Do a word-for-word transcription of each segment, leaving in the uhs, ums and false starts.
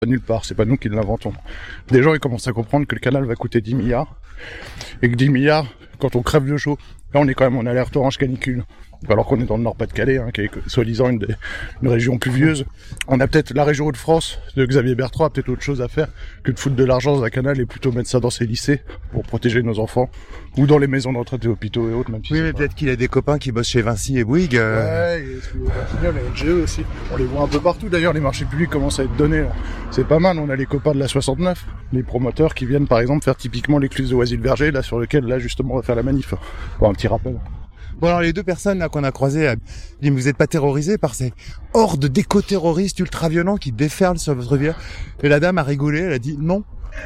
nulle part, c'est pas nous qui l'inventons. Des gens ils commencent à comprendre que le canal va coûter dix milliards et que dix milliards, quand on crève de chaud, là on est quand même en alerte orange canicule. Alors qu'on est dans le Nord-Pas-de-Calais, hein, qui est soi-disant une, des, une région pluvieuse. On a peut-être la région Hauts-de-France de Xavier Bertrand a peut-être autre chose à faire que de foutre de l'argent dans un canal et plutôt mettre ça dans ses lycées pour protéger nos enfants ou dans les maisons de retraite et hôpitaux et autres. Même si oui, mais pas... peut-être qu'il a des copains qui bossent chez Vinci et Bouygues. Euh... Ouais, et les N G E aussi. On les voit un peu partout d'ailleurs. Les marchés publics commencent à être donnés. Là. C'est pas mal. On a les copains de la soixante-neuf, les promoteurs qui viennent par exemple faire typiquement l'écluse de Oisy-le-Verger, là sur lequel là justement on va faire la manif. Pour un petit rappel. Bon alors les deux personnes là qu'on a croisées, elles disent vous êtes pas terrorisés par ces hordes d'éco-terroristes ultra-violents qui déferlent sur votre vie? Et la dame a rigolé, elle a dit non.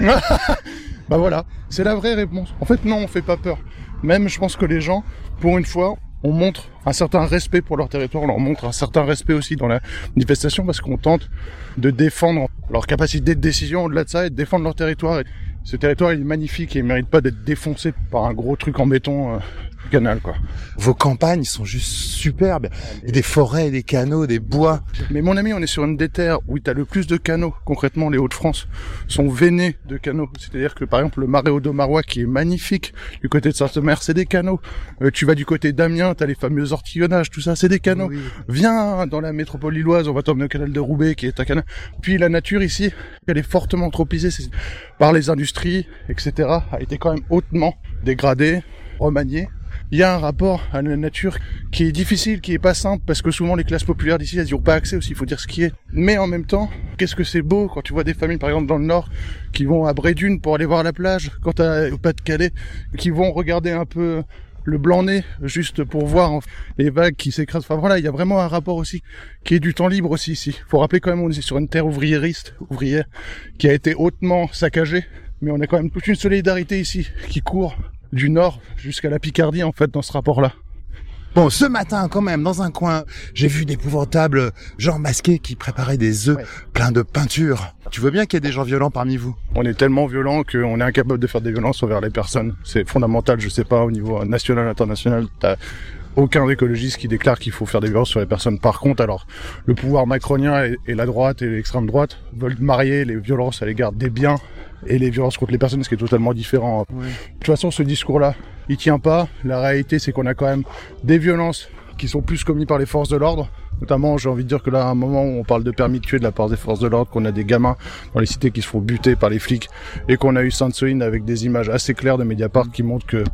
Bah voilà, c'est la vraie réponse. En fait non, on fait pas peur. Même je pense que les gens, pour une fois, on montre un certain respect pour leur territoire, on leur montre un certain respect aussi dans la manifestation parce qu'on tente de défendre leur capacité de décision au-delà de ça et de défendre leur territoire. Et ce territoire il est magnifique et il mérite pas d'être défoncé par un gros truc en béton. Euh... canal quoi. Vos campagnes sont juste superbes, des forêts, des canaux, des bois. Mais mon ami, on est sur une des terres où t'as le plus de canaux. Concrètement, les Hauts-de-France sont veinés de canaux. C'est-à-dire que par exemple le marais Audomarois qui est magnifique du côté de Sainte-Mère, c'est des canaux. Euh, tu vas du côté d'Amiens, t'as les fameux ortillonnages, tout ça, c'est des canaux. Oui. Viens dans la métropole lilloise, on va t'emmener au canal de Roubaix qui est un canal. Puis la nature ici, elle est fortement tropisée par les industries, et cetera, a été quand même hautement dégradée, remaniée. Il y a un rapport à la nature qui est difficile, qui est pas simple, parce que souvent les classes populaires d'ici, elles n'y ont pas accès aussi, il faut dire ce qui est. Mais en même temps, qu'est-ce que c'est beau quand tu vois des familles, par exemple dans le Nord, qui vont à Brédune pour aller voir la plage, quand t'as au Pas-de-Calais, qui vont regarder un peu le Blanc-Nez, juste pour voir les vagues qui s'écrasent. Enfin voilà, il y a vraiment un rapport aussi, qui est du temps libre aussi ici. Faut rappeler quand même, on est sur une terre ouvriériste, ouvrière, qui a été hautement saccagée, mais on a quand même toute une solidarité ici, qui court du nord jusqu'à la Picardie en fait dans ce rapport-là. Bon, ce matin quand même, dans un coin, j'ai vu d'épouvantables gens masqués qui préparaient des œufs ouais. pleins de peinture. Tu vois bien qu'il y a des gens violents parmi vous? On est tellement violents qu'on est incapable de faire des violences envers les personnes. C'est fondamental, je sais pas, au niveau national, international, t'as aucun écologiste qui déclare qu'il faut faire des violences sur les personnes. Par contre, alors, le pouvoir macronien et, et la droite et l'extrême droite veulent marier les violences à l'égard des biens et les violences contre les personnes, ce qui est totalement différent. Ouais. De toute façon, ce discours-là, il tient pas. La réalité, c'est qu'on a quand même des violences qui sont plus commises par les forces de l'ordre. Notamment, j'ai envie de dire que là, à un moment où on parle de permis de tuer de la part des forces de l'ordre, qu'on a des gamins dans les cités qui se font buter par les flics, et qu'on a eu Sainte-Soline avec des images assez claires de Mediapart qui montrent que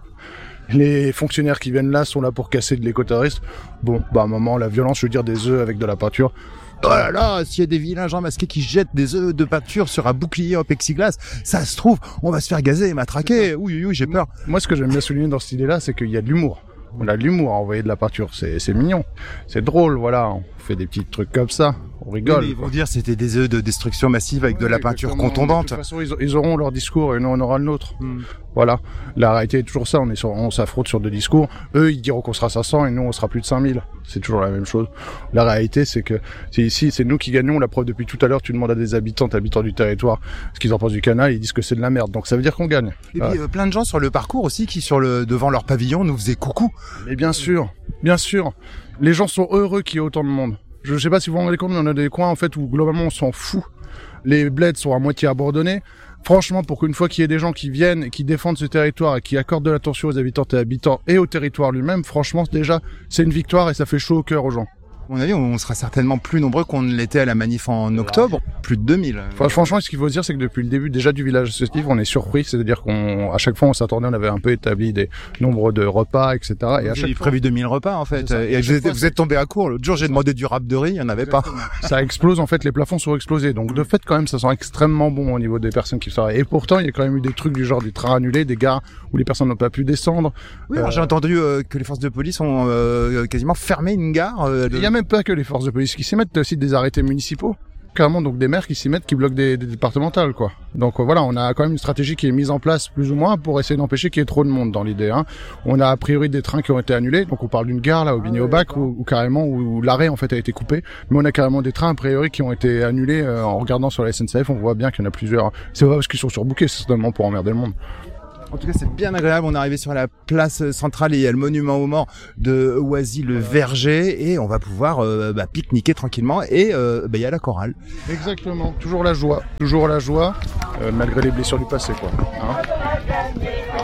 les fonctionnaires qui viennent là sont là pour casser de l'éco-terroriste. Bon, bah à un moment, la violence, je veux dire des œufs avec de la peinture. Oh là là, s'il y a des vilains gens masqués qui jettent des œufs de peinture sur un bouclier en plexiglas, ça se trouve, on va se faire gazer et matraquer. Oui, oui, oui, j'ai peur. Moi, ce que j'aime bien souligner dans cette idée-là, c'est qu'il y a de l'humour. On a de l'humour à envoyer de la peinture, c'est, c'est mignon, c'est drôle, voilà, on fait des petits trucs comme ça, on rigole. Oui, ils vont dire c'était des œufs de destruction massive avec ouais, de la peinture contondante. De toute façon, ils, ils auront leur discours et nous on aura le nôtre. Hmm. Voilà, la réalité est toujours ça, on est sur, on s'affronte sur deux discours. Eux, ils diront qu'on sera cinq cents et nous on sera plus de cinq mille. C'est toujours la même chose. La réalité, c'est que c'est ici, c'est nous qui gagnons. La preuve, depuis tout à l'heure, tu demandes à des habitantes, habitants du territoire, ce qu'ils en pensent du canal, ils disent que c'est de la merde. Donc ça veut dire qu'on gagne. Et puis euh, plein de gens sur le parcours aussi qui, sur le devant leur pavillon, nous faisaient coucou. Mais bien sûr, bien sûr, les gens sont heureux qu'il y ait autant de monde. Je sais pas si vous vous rendez compte, mais on a des coins en fait où globalement on s'en fout. Les bleds sont à moitié abandonnés. Franchement, pour qu'une fois qu'il y ait des gens qui viennent et qui défendent ce territoire et qui accordent de l'attention aux habitantes et habitants et au territoire lui-même, franchement, déjà, c'est une victoire et ça fait chaud au cœur aux gens. À mon avis, on sera certainement plus nombreux qu'on ne l'était à la manif en octobre, plus de deux mille. Enfin, franchement, ce qu'il faut se dire, c'est que depuis le début déjà du village associatif, on est surpris, c'est-à-dire qu'on, à chaque fois, on s'attendait, on avait un peu établi des nombres de repas, et cetera. Et à chaque fois, prévu deux mille repas, en fait. Et vous êtes, vous êtes tombé à court. L'autre jour, j'ai demandé du rap de riz, il n'y en avait pas. Ça explose, en fait, les plafonds sont explosés. Donc, de fait, quand même, ça sent extrêmement bon au niveau des personnes qui travaillent. Et pourtant, il y a quand même eu des trucs du genre du train annulé, des gares où les personnes n'ont pas pu descendre. Oui, alors, euh... j'ai entendu euh, que les forces de police ont euh, quasiment fermé une gare. Euh, de... Il n'y a même pas que les forces de police qui s'y mettent, t'as aussi des arrêtés municipaux, carrément, donc des maires qui s'y mettent, qui bloquent des, des départementales, quoi. Donc euh, voilà, on a quand même une stratégie qui est mise en place plus ou moins pour essayer d'empêcher qu'il y ait trop de monde dans l'idée. Hein. On a a priori des trains qui ont été annulés, donc on parle d'une gare là au Bigny-au-Bac où, où carrément où, où l'arrêt en fait a été coupé, mais on a carrément des trains a priori qui ont été annulés. Euh, en regardant sur la S N C F, on voit bien qu'il y en a plusieurs. C'est pas parce qu'ils sont surbookés, c'est seulement pour emmerder le monde. En tout cas, c'est bien agréable. On est arrivé sur la place centrale et il y a le monument aux morts de Oisy-le-Verger et on va pouvoir euh, bah, pique-niquer tranquillement et euh, bah, il y a la chorale. Exactement. Toujours la joie. Toujours la joie, euh, malgré les blessures du passé, quoi. Hein.